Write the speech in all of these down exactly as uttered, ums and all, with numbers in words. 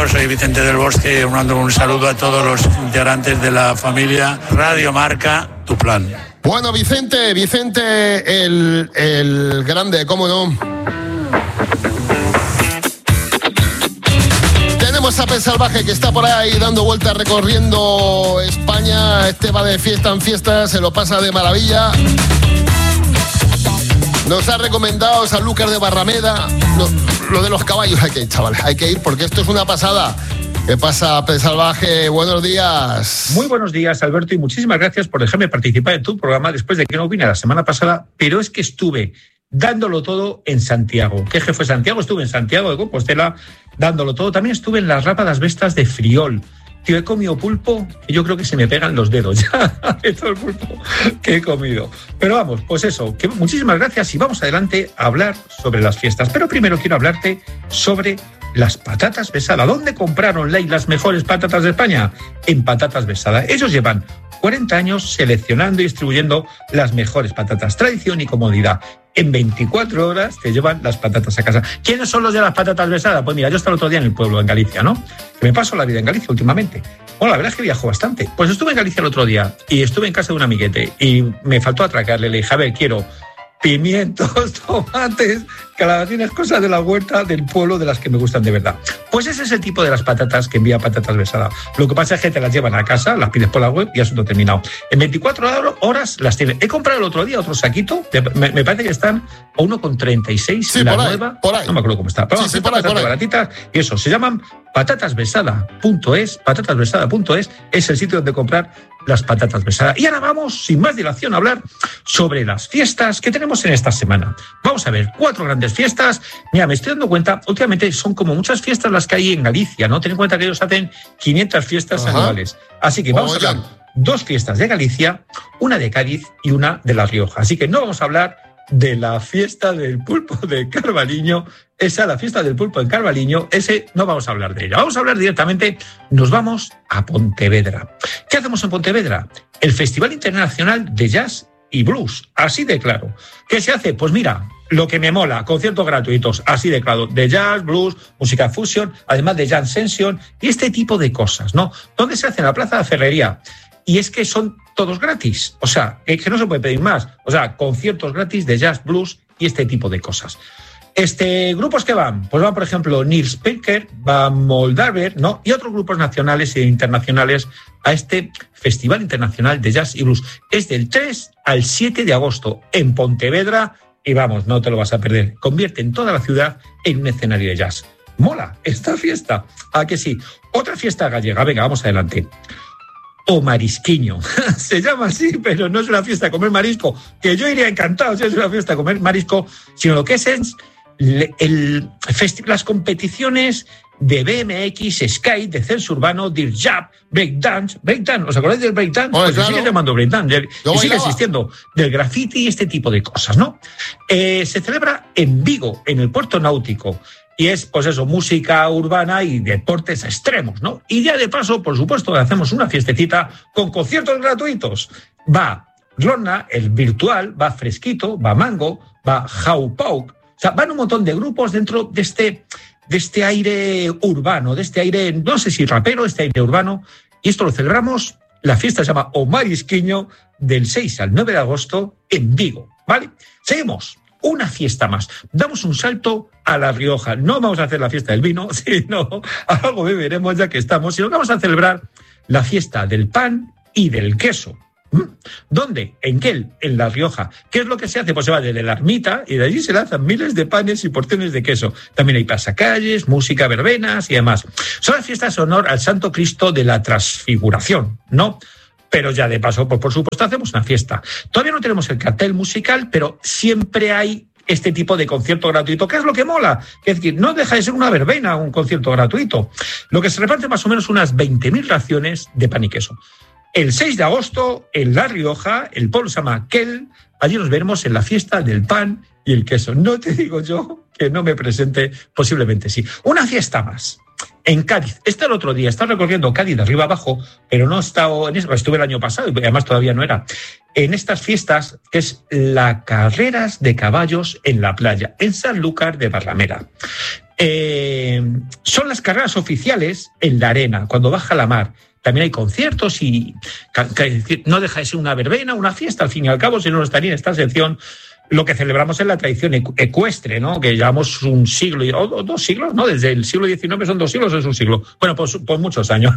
Alberto, soy Vicente del Bosque, mando un saludo a todos los integrantes de la familia Radio Marca, tu plan. Bueno, Vicente, Vicente el, el grande, ¿cómo no? Tenemos a Pez Salvaje que está por ahí dando vueltas recorriendo España. Este va de fiesta en fiesta, se lo pasa de maravilla. Nos ha recomendado Sanlúcar de Barrameda. Lo, lo de los caballos hay que ir, chavales, hay que ir porque esto es una pasada. ¿Qué pasa, Pez Salvaje? Buenos días. Muy buenos días, Alberto, y muchísimas gracias por dejarme participar en tu programa después de que no vine la semana pasada, pero es que estuve dándolo todo en Santiago. ¿Qué jefe fue Santiago? Estuve en Santiago de Compostela dándolo todo. También estuve en las Rápadas Vestas de Friol. Tío, he comido pulpo y yo creo que se me pegan los dedos ya de todo el pulpo que he comido. Pero vamos, pues eso, que muchísimas gracias y vamos adelante a hablar sobre las fiestas. Pero primero quiero hablarte sobre las patatas Besada. ¿Dónde compraron Ley las mejores patatas de España? En Patatas Besada. Ellos llevan cuarenta años seleccionando y distribuyendo las mejores patatas. Tradición y comodidad. En veinticuatro horas te llevan las patatas a casa. ¿Quiénes son los de las patatas Besada? Pues mira, yo estaba el otro día en el pueblo, en Galicia, ¿no? Que me paso la vida en Galicia últimamente. Bueno, la verdad es que viajo bastante. Pues estuve en Galicia el otro día y estuve en casa de un amiguete y me faltó atracarle. Le dije, a ver, quiero pimientos, tomates, calabacines, cosas de la huerta del pueblo de las que me gustan de verdad. Pues ese es el tipo de las patatas que envía Patatas Besada. Lo que pasa es que te las llevan a casa, las pides por la web y asunto terminado. En veinticuatro horas las tienes. He comprado el otro día otro saquito, me, me parece que están a uno con treinta y seis, sí, la por nueva. Ahí, por ahí. No me acuerdo cómo está. Pero sí, sí, por ahí, por ahí. Baratitas, y eso, se llaman patatas besada punto es, patatas besada punto es, es el sitio donde comprar las patatas Besada. Y ahora vamos, sin más dilación, a hablar sobre las fiestas que tenemos en esta semana. Vamos a ver, cuatro grandes fiestas. Mira, me estoy dando cuenta, últimamente son como muchas fiestas las que hay en Galicia, ¿no? Ten en cuenta que ellos hacen quinientas fiestas Ajá. anuales. Así que vamos Oye. a hablar dos fiestas de Galicia, una de Cádiz y una de La Rioja. Así que no vamos a hablar de la fiesta del pulpo de Carballiño, esa, la fiesta del pulpo en Carballiño, ese no vamos a hablar de ella. Vamos a hablar directamente, nos vamos a Pontevedra. ¿Qué hacemos en Pontevedra? El Festival Internacional de Jazz y Blues, así de claro. ¿Qué se hace? Pues mira, lo que me mola, conciertos gratuitos, así de claro, de jazz, blues, música fusion, además de jam session y este tipo de cosas, ¿no? ¿Dónde se hace? En la Plaza de la Ferrería. Y es que son todos gratis, o sea, que no se puede pedir más, o sea, conciertos gratis de jazz, blues y este tipo de cosas. Este, grupos que van, pues van, por ejemplo, Nils Pecker, va Moldaver, ¿no? Y otros grupos nacionales e internacionales a este Festival Internacional de Jazz y Blues. Es del tres al siete de agosto en Pontevedra y vamos, no te lo vas a perder. Convierten toda la ciudad en un escenario de jazz. Mola esta fiesta, ¿a que sí? Otra fiesta gallega, venga, vamos adelante. O marisquiño. Se llama así, pero no es una fiesta a comer marisco, que yo iría encantado si es una fiesta a comer marisco, sino lo que es, es el, el festi- las competiciones de B M X, skate, descenso urbano, dirt jab, breakdance, breakdance, ¿os acordáis del breakdance? Oye, pues claro. sigue llamando breakdance, y sigue existiendo, del graffiti y este tipo de cosas, ¿no? Eh, se celebra en Vigo, en el puerto náutico. Y es, pues eso, música urbana y deportes extremos, ¿no? Y ya de paso, por supuesto, hacemos una fiestecita con conciertos gratuitos. Va Ronna, el virtual, va Fresquito, va Mango, va How Pauk. O sea, van un montón de grupos dentro de este, de este aire urbano, de este aire, no sé si rapero, este aire urbano. Y esto lo celebramos, la fiesta se llama O Marisquiño, del seis al nueve de agosto en Vigo, ¿vale? Seguimos. Una fiesta más. Damos un salto a La Rioja. No vamos a hacer la fiesta del vino, sino algo beberemos ya que estamos, sino que vamos a celebrar la fiesta del pan y del queso. ¿Dónde? ¿En qué? En La Rioja. ¿Qué es lo que se hace? Pues se va desde la ermita y de allí se lanzan miles de panes y porciones de queso. También hay pasacalles, música, verbenas y demás. Son las fiestas en honor al Santo Cristo de la Transfiguración, ¿no? Pero ya de paso, pues por supuesto, hacemos una fiesta. Todavía no tenemos el cartel musical, pero siempre hay este tipo de concierto gratuito. ¿Qué es lo que mola? Es decir, no deja de ser una verbena, un concierto gratuito. Lo que se reparte más o menos unas veinte mil raciones de pan y queso. El seis de agosto, en La Rioja, el pueblo se llama Kel, allí nos veremos en la fiesta del pan y el queso. No te digo yo que no me presente, posiblemente sí. Una fiesta más. En Cádiz, está el otro día, está recorriendo Cádiz de arriba abajo, pero no he estado en eso, estuve el año pasado y además todavía no era. En estas fiestas, que es la carreras de caballos en la playa, en Sanlúcar de Barrameda. Eh, son las carreras oficiales en la arena, cuando baja la mar. También hay conciertos y no deja de ser una verbena, una fiesta, al fin y al cabo, si no, no estaría en esta sección. Lo que celebramos es la tradición ecuestre, ¿no? Que llevamos un siglo, o dos siglos, ¿no? Desde el siglo diecinueve son dos siglos o es un siglo. Bueno, pues, pues muchos años.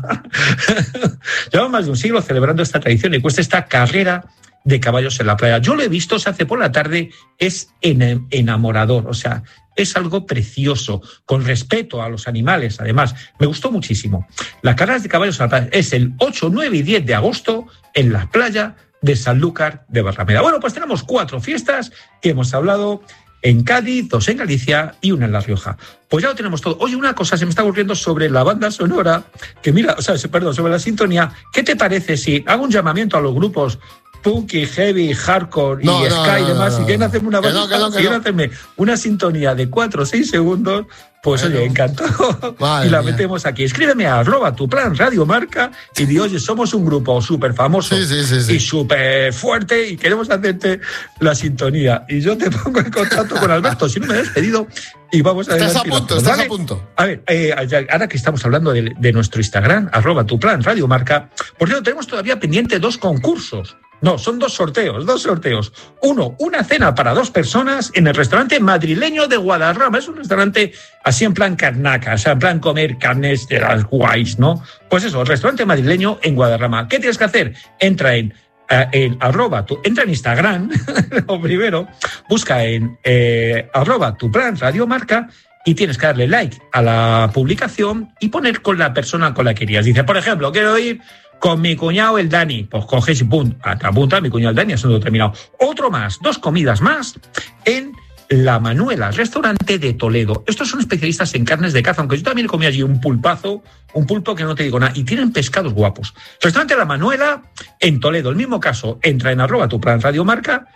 Llevamos más de un siglo celebrando esta tradición ecuestre, esta carrera de caballos en la playa. Yo lo he visto, se hace por la tarde, es enamorador, o sea, es algo precioso, con respeto a los animales, además. Me gustó muchísimo. Las carreras de caballos en la playa es el ocho, nueve y diez de agosto en la playa de Sanlúcar de Barrameda. Bueno, pues tenemos cuatro fiestas que hemos hablado en Cádiz, dos en Galicia y una en La Rioja. Pues ya lo tenemos todo. Oye, una cosa se me está ocurriendo sobre la banda sonora, que mira, o sea, perdón, sobre la sintonía. ¿Qué te parece si hago un llamamiento a los grupos punky, heavy, hardcore no, y no, ska no, y demás, no, no. y quieren hacerme una banda, no, que no, que quieren no. hacerme una sintonía de cuatro o seis segundos, pues bueno. oye, encantado. Madre y la mía. metemos aquí. Escríbeme a arroba tu plan Radio Marca y di, oye, somos un grupo súper famoso Sí, sí, sí, sí. y súper fuerte y queremos hacerte la sintonía. Y yo te pongo en contacto con Alberto, si no me he despedido, y vamos a ver. Estás a punto, estás a punto. A ver, eh, ahora que estamos hablando de, de nuestro Instagram, arroba tu plan Radio Marca, por cierto, tenemos todavía pendiente dos concursos. No, son dos sorteos, dos sorteos. Uno, una cena para dos personas en el restaurante madrileño de Guadarrama. Es un restaurante así en plan carnaca, o sea, en plan comer carnes de las guays, ¿no? Pues eso, el restaurante madrileño en Guadarrama. ¿Qué tienes que hacer? Entra en Uh, en arroba tu, entra en Instagram, lo primero, busca en eh, arroba tu plan Radio Marca y tienes que darle like a la publicación y poner con la persona con la que irías. Dice, por ejemplo, quiero ir con mi cuñado el Dani. Pues coges y pum, te apunta mi cuñado el Dani, asunto terminado. Otro más, dos comidas más en La Manuela, restaurante de Toledo. Estos son especialistas en carnes de caza, aunque yo también comí allí un pulpazo, un pulpo que no te digo nada, y tienen pescados guapos. Restaurante La Manuela en Toledo, el mismo caso, entra en arroba tu plan Radio Marca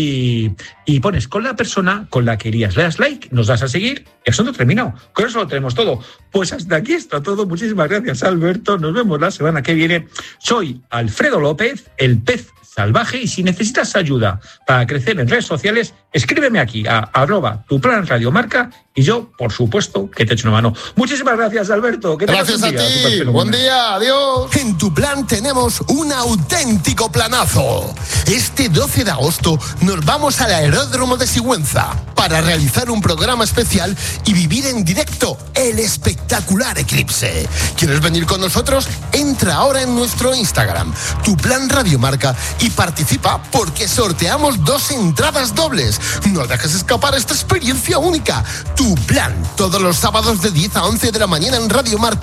y, y pones con la persona con la que irías. Le das like, nos das a seguir y asunto terminado. Con eso lo tenemos todo. Pues hasta aquí está todo. Muchísimas gracias, Alberto. Nos vemos la semana que viene. Soy Alfredo López, el pez salvaje, y si necesitas ayuda para crecer en redes sociales, escríbeme aquí a arroba tu plan Radio Marca y yo, por supuesto, que te echo una mano. Muchísimas gracias, Alberto. Que Gracias a día, ti. Buen día, adiós. En Tu Plan tenemos un auténtico planazo. Este doce de agosto nos vamos al aeródromo de Sigüenza para realizar un programa especial y vivir en directo el espectacular eclipse. ¿Quieres venir con nosotros? Entra ahora en nuestro Instagram, Tu Plan Radio Marca, y participa porque sorteamos dos entradas dobles. No dejes escapar esta experiencia única. Tu Plan, todos los sábados de diez a once de la mañana en Radio Marca.